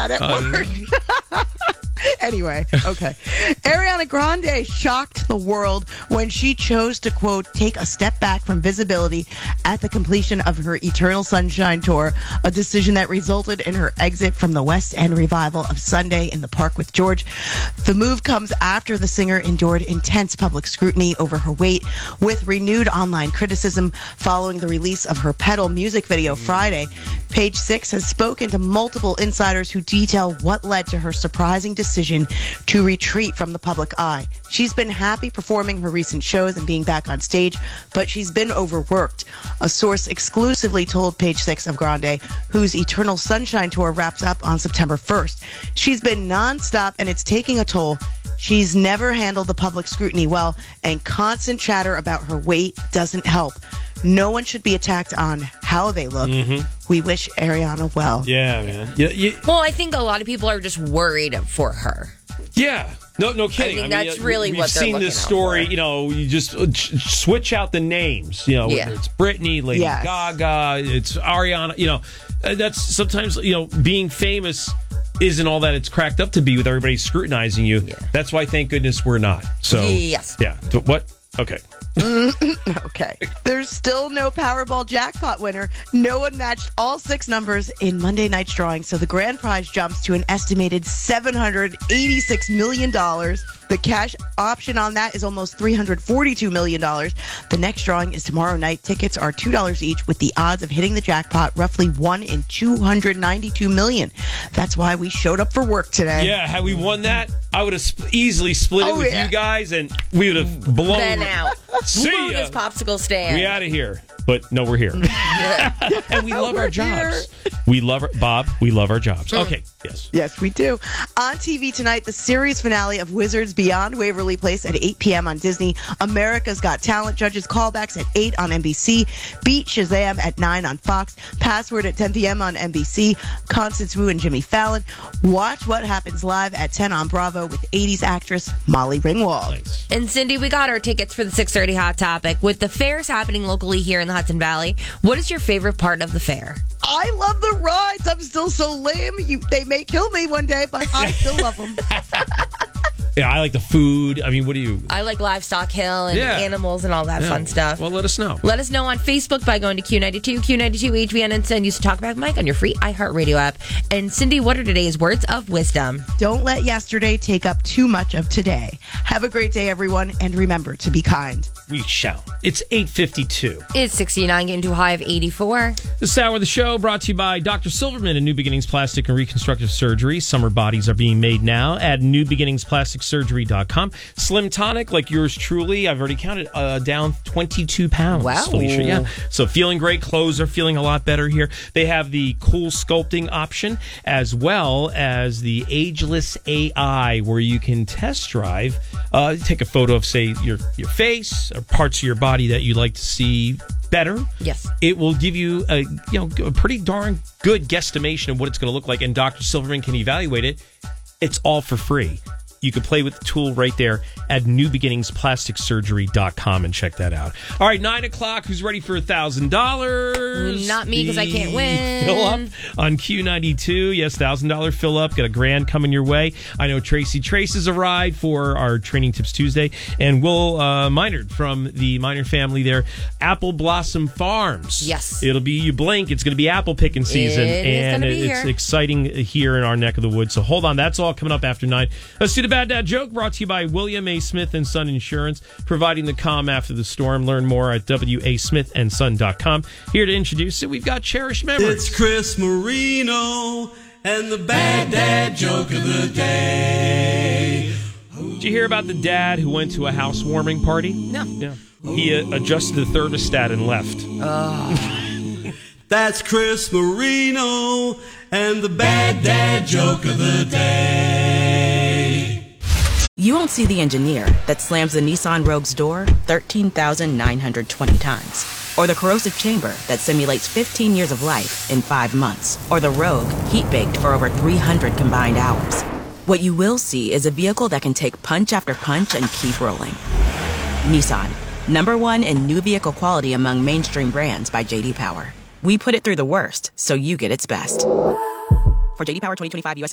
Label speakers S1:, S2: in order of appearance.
S1: not at work. Anyway, okay. Ariana Grande shocked the world when she chose to, quote, take a step back from visibility at the completion of her Eternal Sunshine Tour, a decision that resulted in her exit from the West End revival of Sunday in the Park with George. The move comes after the singer endured intense public scrutiny over her weight, with renewed online criticism following the release of her Pedal music video Friday. Page Six has spoken to multiple insiders who detail what led to her surprising decision to retreat from the public eye. She's been happy performing her recent shows and being back on stage, but she's been overworked. A source exclusively told Page Six of Grande, whose Eternal Sunshine Tour wraps up on September 1st. She's been nonstop and it's taking a toll. She's never handled the public scrutiny well, and constant chatter about her weight doesn't help. No one should be attacked on how they look. We wish Ariana well.
S2: Yeah, man. Yeah.
S3: Well, I think a lot of people are just worried for her.
S2: Yeah. No kidding.
S3: I mean, that's really
S2: we've
S3: what they're
S2: seen
S3: looking
S2: this
S3: out
S2: story,
S3: for.
S2: you just switch out the names, whether it's Britney, Lady Gaga, it's Ariana, that's sometimes, being famous isn't all that it's cracked up to be with everybody scrutinizing you. Yeah. That's why, thank goodness, we're not. So,
S3: yes.
S2: Yeah. So what? Okay.
S1: Okay. There's still no Powerball jackpot winner. No one matched all 6 numbers in Monday night's drawing, so the grand prize jumps to an estimated $786 million. The cash option on that is almost $342 million. The next drawing is tomorrow night. Tickets are $2 each, with the odds of hitting the jackpot roughly 1 in 292 million. That's why we showed up for work today.
S2: Yeah, had we won that, I would have easily split it with you guys, and we would have blown
S3: Been out.
S2: See
S3: Move
S2: ya.
S3: this popsicle stand.
S2: We out of here. But no, we're here. And we love our jobs. We love Bob, we love our jobs. Okay, yes.
S1: Yes, we do. On TV tonight, the series finale of Wizards Beyond Waverly Place at 8 p.m. on Disney. America's Got Talent judges callbacks at 8 on NBC. Beat Shazam at 9 on Fox. Password at 10 p.m. on NBC. Constance Wu and Jimmy Fallon. Watch What Happens Live at 10 on Bravo with 80s actress Molly Ringwald.
S2: Thanks.
S3: And Cindy, we got our tickets for the 6:30 Hot Topic. With the fairs happening locally here in the Hudson Valley, what is your favorite part of the fair?
S1: I love the rides. I'm still so lame. They may kill me one day, but I still love them.
S2: Yeah, I like the food. I mean, what do you...
S3: I like Livestock Hill and animals and all that fun stuff.
S2: Well, let us know.
S3: Let us know on Facebook by going to Q92, Q92 HVN, and send use the Talkback Mike on your free iHeartRadio app. And Cindy, what are today's words of wisdom?
S1: Don't let yesterday take up too much of today. Have a great day, everyone, and remember to be kind.
S2: We shall. It's 8:52.
S3: It's 69, getting to a high of 84.
S2: This hour of the show brought to you by Dr. Silverman and New Beginnings Plastic and Reconstructive Surgery. Summer bodies are being made now at newbeginningsplasticsurgery.com. Slim Tonic, like yours truly. I've already counted down 22 pounds.
S3: Wow.
S2: Felicia, yeah. So feeling great. Clothes are feeling a lot better here. They have the cool sculpting option as well as the ageless AI where you can test drive, take a photo of, say, your face or parts of your body that you'd like to see better.
S3: Yes.
S2: It will give you a pretty darn good guesstimation of what it's going to look like, and Dr. Silverman can evaluate it. It's all for free. You can play with the tool right there at newbeginningsplasticsurgery.com and check that out. All right, 9 o'clock. Who's ready for $1,000?
S3: Not me, because I can't win.
S2: Fill up on Q92. Yes, $1,000 fill up. Got a grand coming your way. I know Tracy Trace is a ride for our Training Tips Tuesday. And Will Minard from the Minard family there, Apple Blossom Farms.
S3: Yes.
S2: It'll be, you blink, it's going to be apple picking season.
S3: It's
S2: It's exciting here in our neck of the woods. So hold on. That's all coming up after 9. Let's do the Bad Dad Joke, brought to you by William A. Smith & Son Insurance, providing the calm after the storm. Learn more at wasmithandson.com. Here to introduce it, we've got Cherished Memories.
S4: It's Chris Marino and the Bad Dad Joke of the Day.
S2: Did you hear about the dad who went to a housewarming party?
S3: No.
S2: Yeah. He adjusted the thermostat and left.
S4: That's Chris Marino and the Bad Dad Joke of the Day.
S5: You won't see the engineer that slams the Nissan Rogue's door 13,920 times. Or the corrosive chamber that simulates 15 years of life in 5 months. Or the Rogue heat-baked for over 300 combined hours. What you will see is a vehicle that can take punch after punch and keep rolling. Nissan, #1 in new vehicle quality among mainstream brands by J.D. Power. We put it through the worst, so you get its best. For J.D. Power 2025 U.S.